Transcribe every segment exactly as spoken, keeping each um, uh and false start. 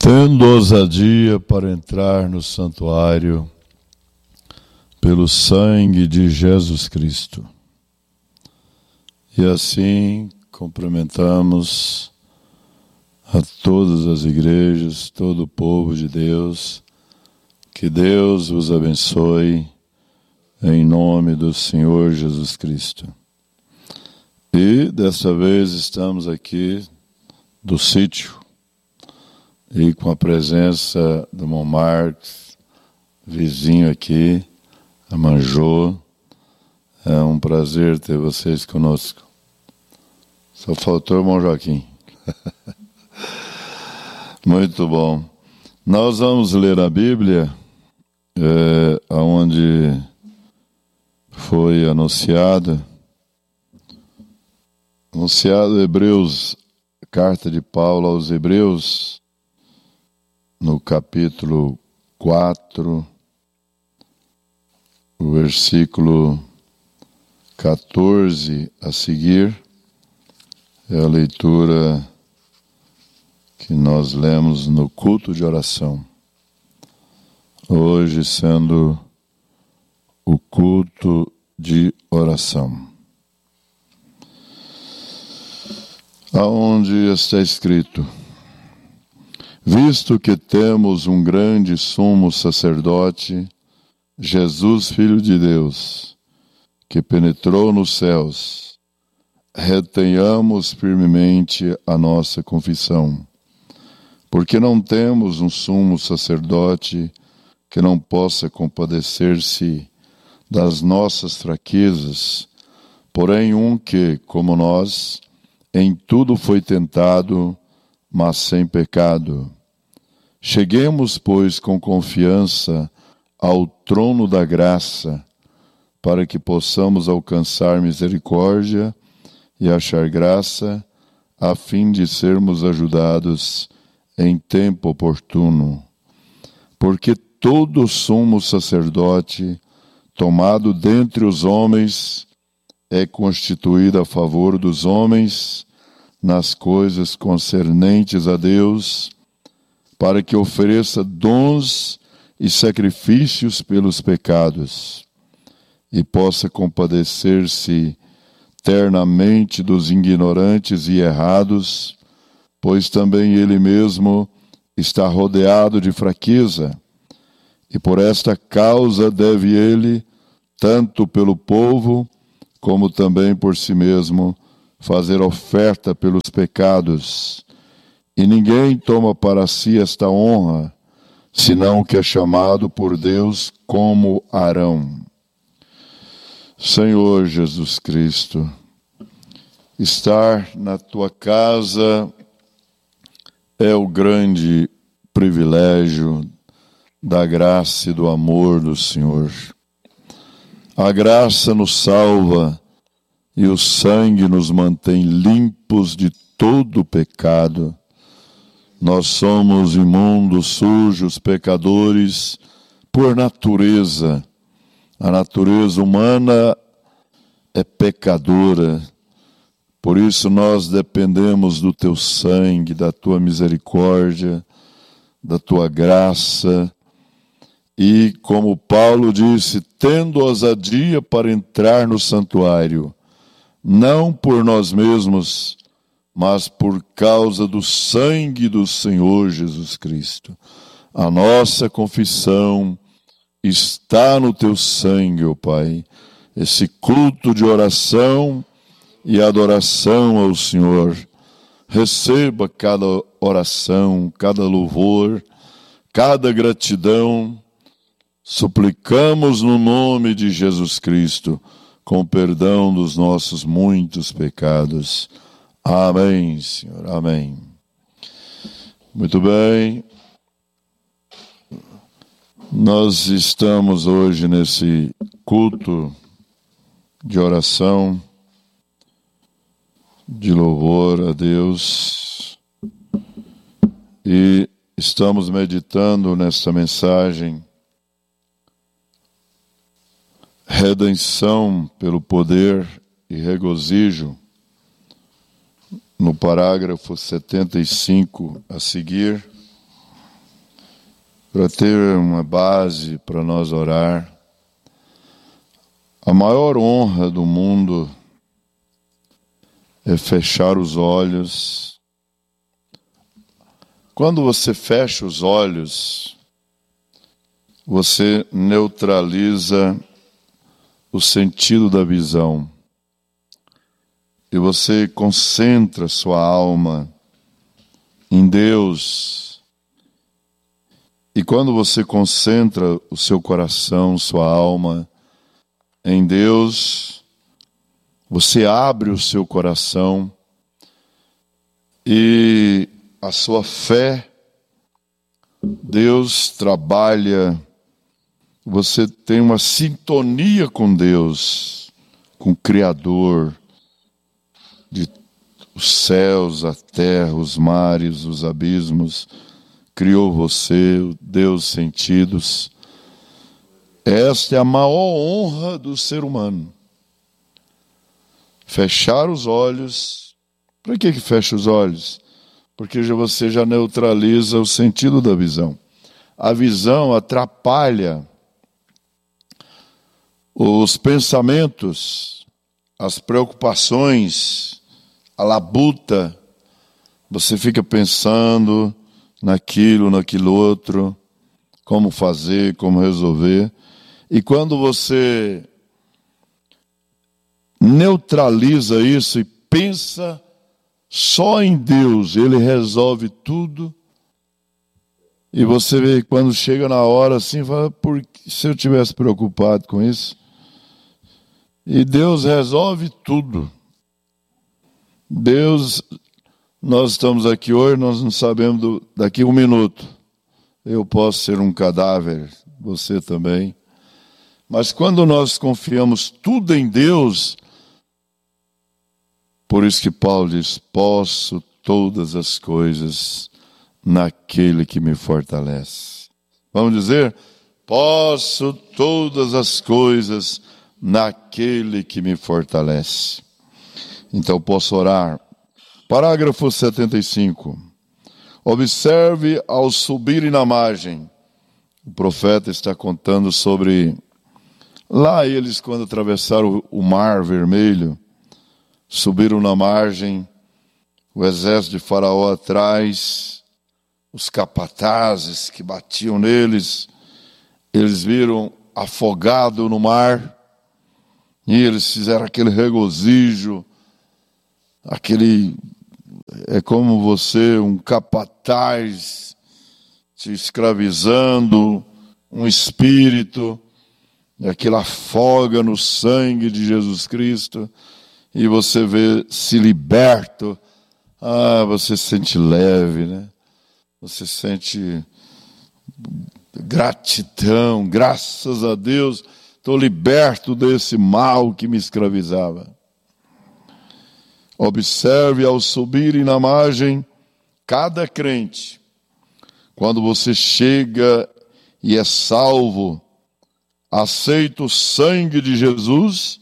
Tendo ousadia para entrar no santuário pelo sangue de Jesus Cristo. E assim cumprimentamos a todas as igrejas, todo o povo de Deus. Que Deus vos abençoe em nome do Senhor Jesus Cristo. E dessa vez estamos aqui do sítio e com a presença do irmão Marcos, vizinho aqui, a Manjô. É um prazer ter vocês conosco. Só faltou o irmão Joaquim. Muito bom. Nós vamos ler a Bíblia, é, onde foi anunciada, anunciado Hebreus, carta de Paulo aos Hebreus, no capítulo quatro, o versículo quatorze a seguir, é a leitura que nós lemos no culto de oração. Hoje sendo o culto de oração. Aonde está escrito: visto que temos um grande sumo sacerdote, Jesus, Filho de Deus, que penetrou nos céus, retenhamos firmemente a nossa confissão, porque não temos um sumo sacerdote que não possa compadecer-se das nossas fraquezas, porém um que, como nós, em tudo foi tentado, mas sem pecado. Cheguemos, pois, com confiança ao trono da graça, para que possamos alcançar misericórdia e achar graça, a fim de sermos ajudados em tempo oportuno. Porque todo sumo sacerdote, tomado dentre os homens, é constituído a favor dos homens, nas coisas concernentes a Deus, para que ofereça dons e sacrifícios pelos pecados, e possa compadecer-se ternamente dos ignorantes e errados, pois também ele mesmo está rodeado de fraqueza, e por esta causa deve ele, tanto pelo povo, como também por si mesmo, fazer oferta pelos pecados, e ninguém toma para si esta honra, senão o que é chamado por Deus como Arão. Senhor Jesus Cristo, estar na tua casa é o grande privilégio da graça e do amor do Senhor. A graça nos salva, e o sangue nos mantém limpos de todo pecado. Nós somos imundos, sujos, pecadores por natureza. A natureza humana é pecadora. Por isso nós dependemos do teu sangue, da tua misericórdia, da tua graça. E como Paulo disse, tendo ousadia para entrar no santuário, não por nós mesmos, mas por causa do sangue do Senhor Jesus Cristo. A nossa confissão está no teu sangue, ó Pai. Esse culto de oração e adoração ao Senhor. Receba cada oração, cada louvor, cada gratidão. Suplicamos no nome de Jesus Cristo, com perdão dos nossos muitos pecados. Amém, Senhor. Amém. Muito bem. Nós estamos hoje nesse culto de oração, de louvor a Deus, e estamos meditando nesta mensagem, redenção pelo poder e regozijo, no parágrafo setenta e cinco a seguir, para ter uma base para nós orar. A maior honra do mundo é fechar os olhos. Quando você fecha os olhos, você neutraliza o sentido da visão e você concentra sua alma em Deus. E quando você concentra o seu coração, sua alma em Deus, você abre o seu coração e a sua fé, Deus trabalha, você tem uma sintonia com Deus, com o Criador de os céus, a terra, os mares, os abismos, criou você, o Deus sentidos. Esta é a maior honra do ser humano. Fechar os olhos. Por que que fecha os olhos? Porque já você já neutraliza o sentido da visão. A visão atrapalha os pensamentos, as preocupações, a labuta. Você fica pensando naquilo, naquilo outro, como fazer, como resolver. E quando você neutraliza isso e pensa só em Deus, Ele resolve tudo. E você vê, quando chega na hora assim, fala, por que, se eu tivesse preocupado com isso? E Deus resolve tudo. Deus, nós estamos aqui hoje, nós não sabemos, do, daqui a um minuto, eu posso ser um cadáver, você também. Mas quando nós confiamos tudo em Deus, por isso que Paulo diz, posso todas as coisas naquele que me fortalece. Vamos dizer, posso todas as coisas naquele que me fortalece. Então posso orar. Parágrafo setenta e cinco. Observe ao subirem na margem. O profeta está contando sobre... Lá eles, quando atravessaram o mar vermelho, subiram na margem, o exército de Faraó atrás, os capatazes que batiam neles, eles viram afogado no mar, e eles fizeram aquele regozijo, aquele, é como você, um capataz, te escravizando, um espírito, e aquilo afoga no sangue de Jesus Cristo, e você vê se liberto, ah, você se sente leve, né? Você sente gratidão, graças a Deus, estou liberto desse mal que me escravizava. Observe ao subirem na margem, cada crente, quando você chega e é salvo, aceita o sangue de Jesus,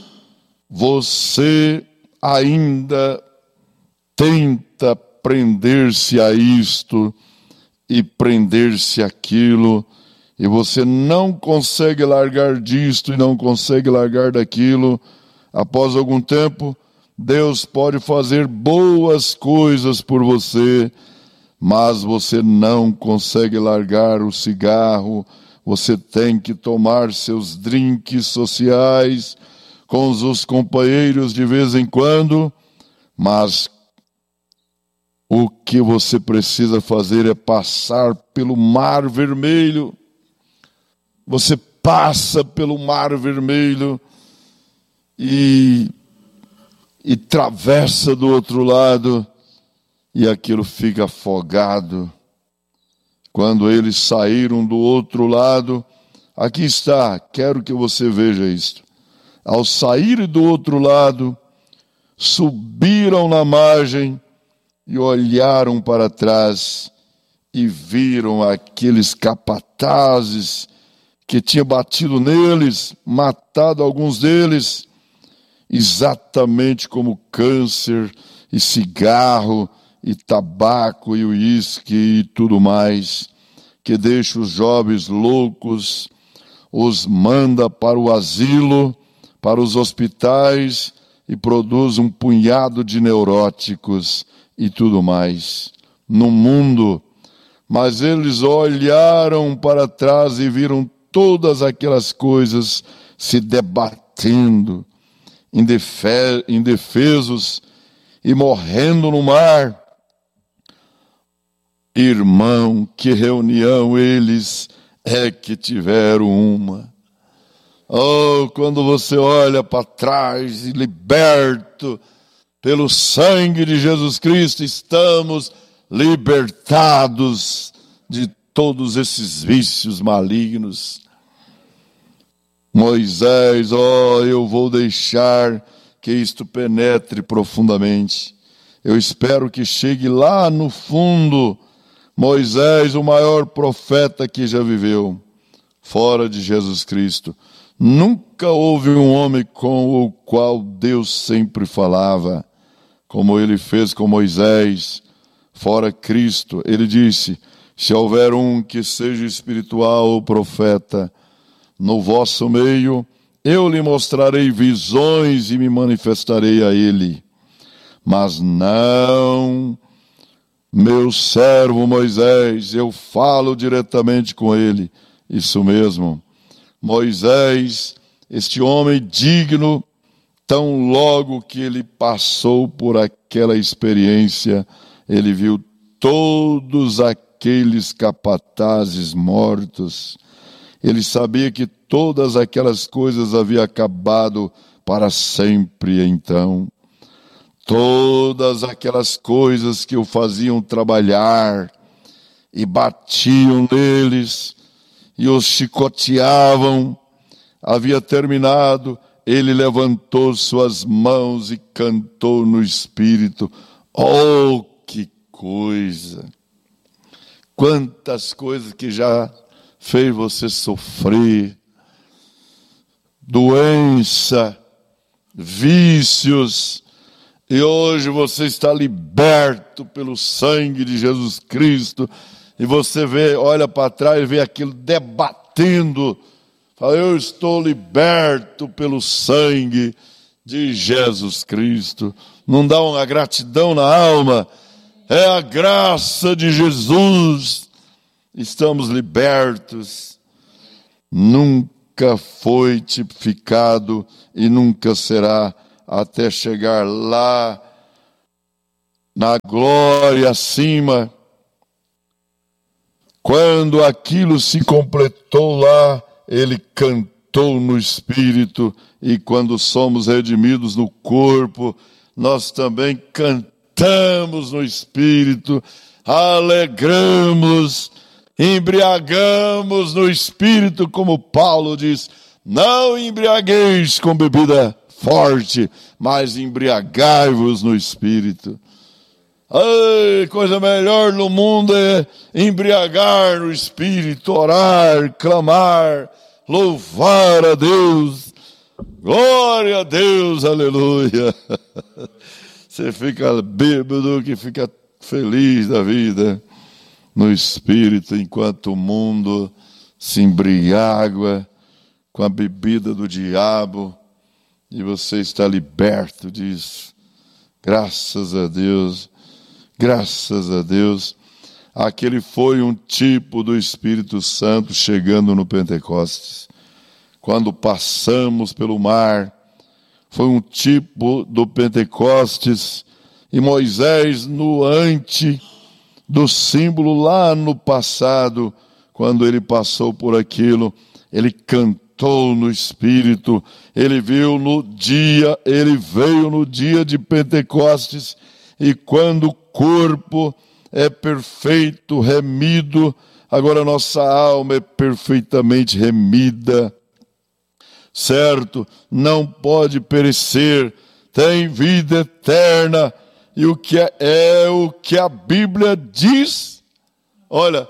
você ainda tenta prender-se a isto e prender-se àquilo, e você não consegue largar disto e não consegue largar daquilo. Após algum tempo, Deus pode fazer boas coisas por você, mas você não consegue largar o cigarro, você tem que tomar seus drinks sociais com os companheiros de vez em quando, mas o que você precisa fazer é passar pelo mar vermelho. Você passa pelo mar vermelho e, e atravessa do outro lado, e aquilo fica afogado. Quando eles saíram do outro lado, aqui está, quero que você veja isto. Ao sair do outro lado, subiram na margem e olharam para trás e viram aqueles capatazes que tinham batido neles, matado alguns deles, exatamente como câncer e cigarro e tabaco e uísque e tudo mais, que deixa os jovens loucos, os manda para o asilo, para os hospitais e produz um punhado de neuróticos e tudo mais no mundo. Mas eles olharam para trás e viram todas aquelas coisas se debatendo, indefesos e morrendo no mar. Irmão, que reunião eles é que tiveram uma. Oh, quando você olha para trás e liberto pelo sangue de Jesus Cristo, estamos libertados de todos esses vícios malignos. Moisés, oh, eu vou deixar que isto penetre profundamente. Eu espero que chegue lá no fundo. Moisés, o maior profeta que já viveu, fora de Jesus Cristo. Nunca houve um homem com o qual Deus sempre falava, como ele fez com Moisés, fora Cristo. Ele disse: se houver um que seja espiritual ou profeta no vosso meio, eu lhe mostrarei visões e me manifestarei a ele. Mas não, meu servo Moisés, eu falo diretamente com ele. Isso mesmo. Moisés, este homem digno, tão logo que ele passou por aquela experiência, ele viu todos aqueles capatazes mortos. Ele sabia que todas aquelas coisas haviam acabado para sempre então. Todas aquelas coisas que o faziam trabalhar e batiam neles e os chicoteavam, havia terminado. Ele levantou suas mãos e cantou no Espírito. Oh, que coisa! Quantas coisas que já fez você sofrer, doença, vícios, e hoje você está liberto pelo sangue de Jesus Cristo, e você vê, olha para trás e vê aquilo debatendo, fala: eu estou liberto pelo sangue de Jesus Cristo. Não dá uma gratidão na alma? É a graça de Jesus. Estamos libertos. Nunca foi tipificado e nunca será, até chegar lá na glória acima. Quando aquilo se completou lá, ele cantou no Espírito, e quando somos redimidos no corpo, nós também cantamos no Espírito, alegramos, embriagamos no Espírito, como Paulo diz: não embriagueis com bebida forte, mas embriagai-vos no Espírito. Ai, coisa melhor no mundo é embriagar no Espírito, orar, clamar, louvar a Deus. Glória a Deus, aleluia. Você fica bêbado, que fica feliz da vida no Espírito, enquanto o mundo se embriaga com a bebida do diabo, e você está liberto disso. Graças a Deus, graças a Deus. Aquele foi um tipo do Espírito Santo chegando no Pentecostes. Quando passamos pelo mar, foi um tipo do Pentecostes, e Moisés, no ante do símbolo lá no passado, quando ele passou por aquilo, ele cantou no Espírito, ele viu no dia, ele veio no dia de Pentecostes, e quando o corpo é perfeito, remido, agora nossa alma é perfeitamente remida, certo? Não pode perecer, tem vida eterna. E o que é, é o que a Bíblia diz? Olha,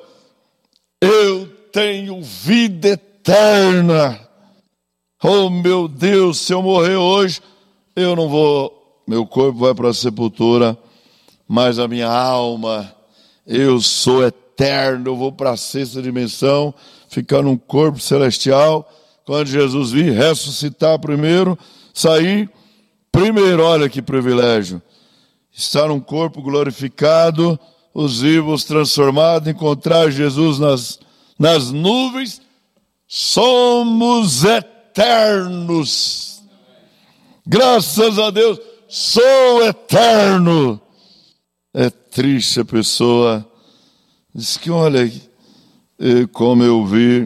eu tenho vida eterna. Oh, meu Deus, se eu morrer hoje, eu não vou, meu corpo vai para a sepultura, mas a minha alma, eu sou eterna. eterno. Eu vou para a sexta dimensão, ficar num corpo celestial. Quando Jesus vir, ressuscitar primeiro, sair primeiro. Olha que privilégio. Estar num corpo glorificado, os vivos transformados, encontrar Jesus nas, nas nuvens. Somos eternos. Graças a Deus, sou eterno. É triste a pessoa. Diz que, olha, como eu vi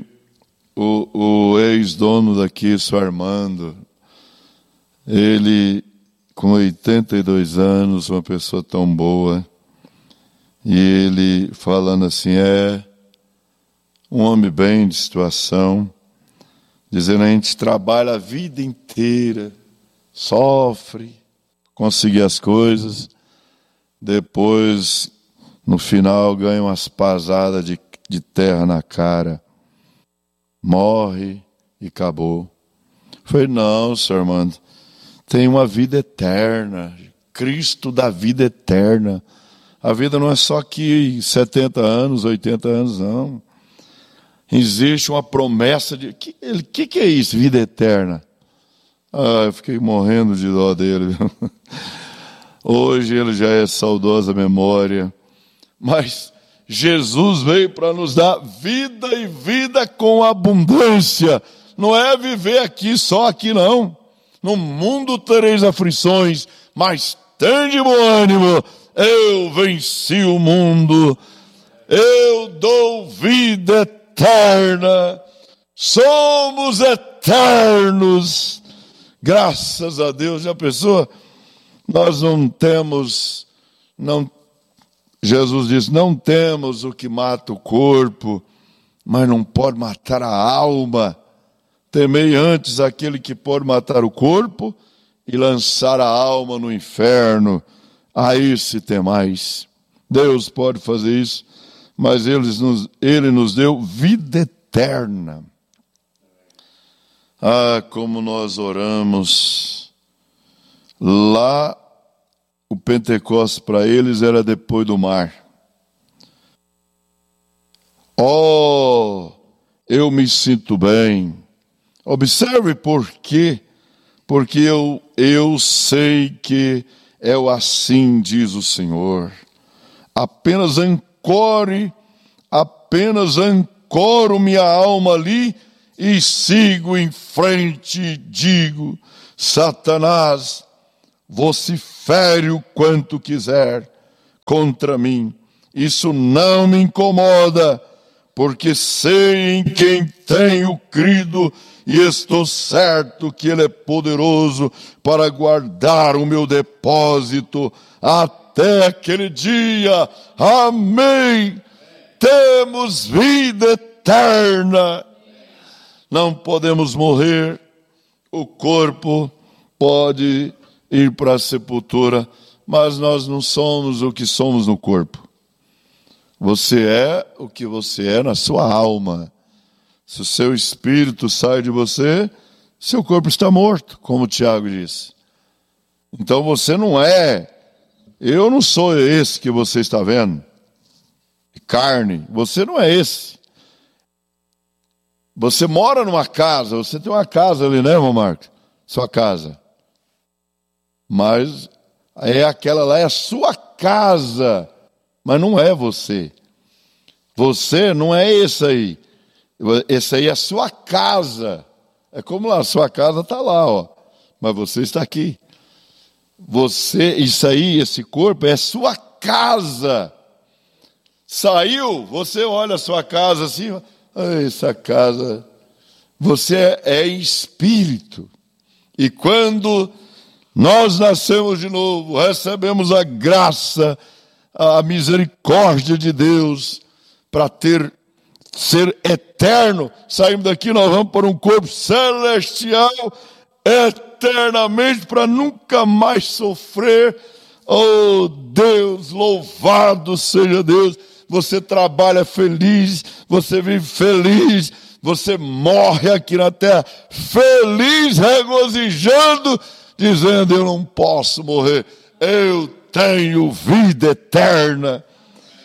o, o ex-dono daqui, seu Armando, ele, com oitenta e dois anos, uma pessoa tão boa, e ele falando assim, é um homem bem de situação, dizendo, a gente trabalha a vida inteira, sofre, conseguir as coisas, depois, no final, ganha umas pasadas de, de terra na cara, morre e acabou. Eu falei, não, senhor Armando, tem uma vida eterna, Cristo dá vida eterna. A vida não é só aqui setenta anos, oitenta anos, não. Existe uma promessa de... O que, que, que é isso, vida eterna? Ah, eu fiquei morrendo de dó dele. Hoje ele já é saudosa memória. Mas Jesus veio para nos dar vida e vida com abundância. Não é viver aqui, só aqui não. No mundo tereis aflições, mas tende bom ânimo. Eu venci o mundo. Eu dou vida eterna. Somos eternos. Graças a Deus. Já pensou? Nós não temos, não, Jesus diz, não temos o que mata o corpo, mas não pode matar a alma. Temei antes aquele que pode matar o corpo e lançar a alma no inferno. Aí se temais. Deus pode fazer isso, mas ele nos, ele nos deu vida eterna. Ah, como nós oramos. Lá, o Pentecostes para eles era depois do mar. Oh, eu me sinto bem. Observe por quê. Porque eu, eu sei que é o assim, diz o Senhor. Apenas ancore, apenas ancoro minha alma ali e sigo em frente e digo, Satanás, vocifere o quanto quiser contra mim. Isso não me incomoda, porque sei em quem tenho crido e estou certo que Ele é poderoso para guardar o meu depósito até aquele dia. Amém. Temos vida eterna. Não podemos morrer. O corpo pode ir para a sepultura, mas nós não somos o que somos no corpo. Você é o que você é na sua alma. Se o seu espírito sai de você, seu corpo está morto, como o Tiago disse. Então você não é, eu não sou esse que você está vendo, carne, você não é esse. Você mora numa casa, você tem uma casa ali, né, irmão Marcos? Sua casa. Mas é aquela lá, é a sua casa, mas não é você. Você não é esse aí. Esse aí é a sua casa. É como lá, a sua casa está lá, ó. Mas você está aqui. Você, isso aí, esse corpo é a sua casa. Saiu, você olha a sua casa assim, essa casa. Você é espírito. E quando nós nascemos de novo, recebemos a graça, a misericórdia de Deus para ter, ser eterno. Saímos daqui, nós vamos para um corpo celestial eternamente para nunca mais sofrer. Oh Deus, louvado seja Deus. Você trabalha feliz, você vive feliz, você morre aqui na terra feliz, regozijando, dizendo, eu não posso morrer, eu tenho vida eterna.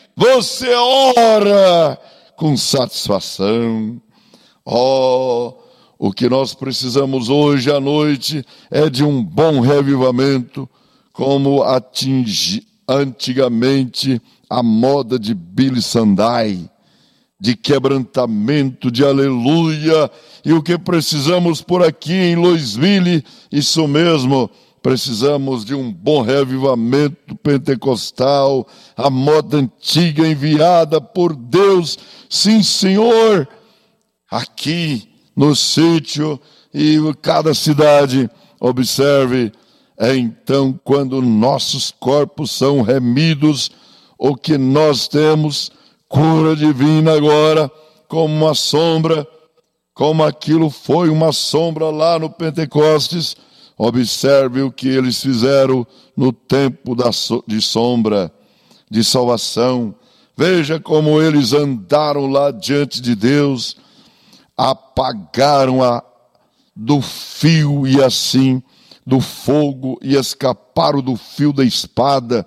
você ora com satisfação. Oh, o que nós precisamos hoje à noite é de um bom revivamento, como atingi antigamente a moda de Billy Sunday, de quebrantamento, de aleluia. E o que precisamos por aqui em Louisville, isso mesmo, precisamos de um bom revivamento pentecostal, a moda antiga enviada por Deus, sim, Senhor, aqui no sítio e cada cidade. Observe, é então quando nossos corpos são remidos, o que nós temos, cura divina agora, como uma sombra, como aquilo foi uma sombra lá no Pentecostes. Observe o que eles fizeram no tempo da so- de sombra, de salvação. Veja como eles andaram lá diante de Deus, apagaram a do fio e assim do fogo e escaparam do fio da espada.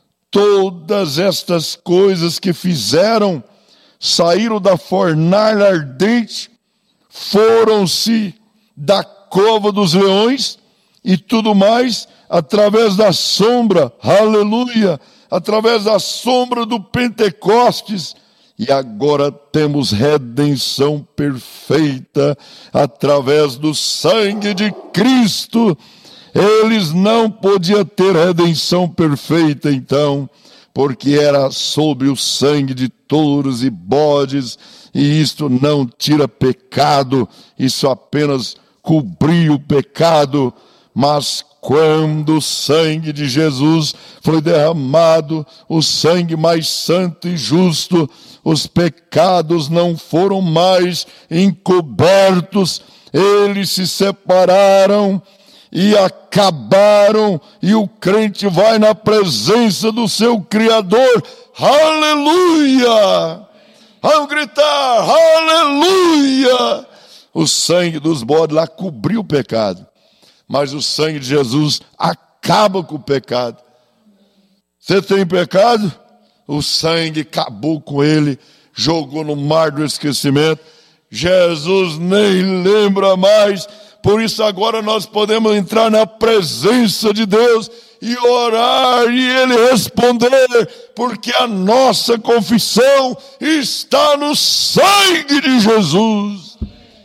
Todas estas coisas que fizeram, saíram da fornalha ardente, foram-se da cova dos leões e tudo mais, através da sombra, aleluia, através da sombra do Pentecostes. E agora temos redenção perfeita através do sangue de Cristo. Eles não podiam ter redenção perfeita então, porque era sobre o sangue de touros e bodes, e isto não tira pecado, isso apenas cobria o pecado. Mas quando o sangue de Jesus foi derramado, o sangue mais santo e justo, os pecados não foram mais encobertos, eles se separaram e acabaram, e o crente vai na presença do seu Criador. Aleluia! Vamos gritar, aleluia! O sangue dos bodes lá cobriu o pecado, mas o sangue de Jesus acaba com o pecado. Você tem pecado? O sangue acabou com ele, jogou no mar do esquecimento. Jesus nem lembra mais. Por isso agora nós podemos entrar na presença de Deus e orar e Ele responder, porque a nossa confissão está no sangue de Jesus.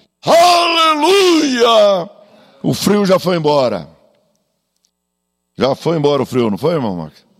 Aleluia! O frio já foi embora. Já foi embora o frio, não foi, irmão Marcos?